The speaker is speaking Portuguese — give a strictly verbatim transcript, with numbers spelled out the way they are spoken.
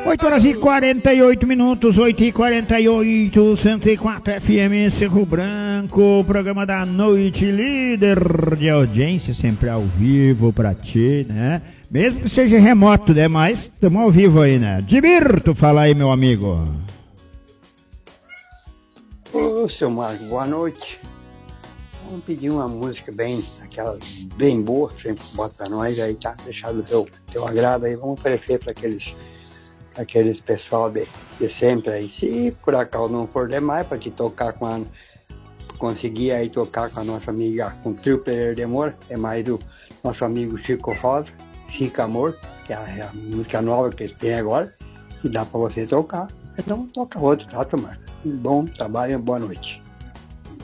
oito horas e quarenta e oito minutos, oito e quarenta e oito, cento e quatro F M, Cerro Branco, programa da noite, líder de audiência, sempre ao vivo pra ti, né? Mesmo que seja remoto, né? Mas estamos ao vivo aí, né? Divirto, fala aí, meu amigo. Ô, seu Marco, boa noite. Vamos pedir uma música bem, aquela bem boa, sempre bota pra nós aí, tá? Deixar do teu, teu agrado aí, vamos oferecer para aqueles, aqueles pessoal de, de sempre aí. Se por acaso não for demais, para te tocar com a, conseguir aí tocar com a nossa amiga, com o Trio Pereira de Amor, é mais do nosso amigo Chico Rosa, Chico Amor, que é a, é a música nova que ele tem agora, e dá para você tocar. Então toca outro, tá, Tomar? Um bom trabalho e boa noite.